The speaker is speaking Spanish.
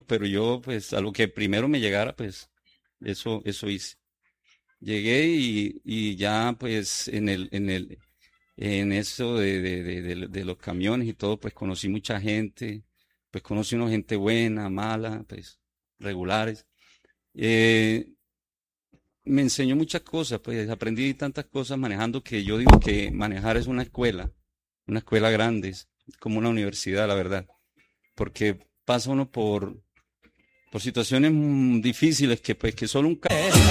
pero yo, pues, a lo que primero me llegara, pues, eso hice. Llegué y ya, pues, en eso de los camiones y todo, pues, conocí mucha gente, pues, conocí una gente buena, mala, pues, regulares. Eh, Me enseñó muchas cosas, pues, aprendí tantas cosas manejando que yo digo que manejar es una escuela grande, es como una universidad, la verdad, porque pasa uno por situaciones difíciles que, pues, que solo un